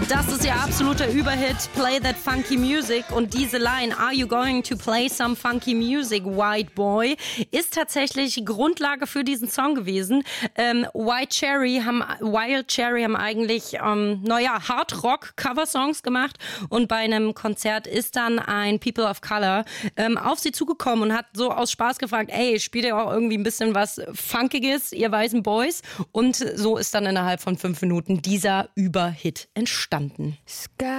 Das ist ihr absoluter Überhit, Play That Funky Music. Und diese Line, Are you going to play some funky music, White Boy, ist tatsächlich Grundlage für diesen Song gewesen. Wild Cherry haben eigentlich, Hard-Rock-Cover-Songs gemacht. Und bei einem Konzert ist dann ein People of Color auf sie zugekommen und hat so aus Spaß gefragt, ey, spielt ihr auch irgendwie ein bisschen was Funkiges, ihr weißen Boys? Und so ist dann innerhalb von 5 Minuten dieser Überhit entstanden.